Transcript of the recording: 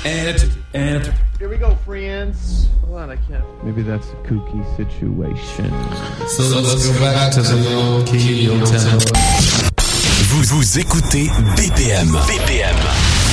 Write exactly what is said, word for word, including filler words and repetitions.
And a two, and a three. Here we go, friends. Hold on, I can't. Maybe that's a kooky situation. So let's go back to the old key, old town. Vous, vous écoutez B P M. B P M.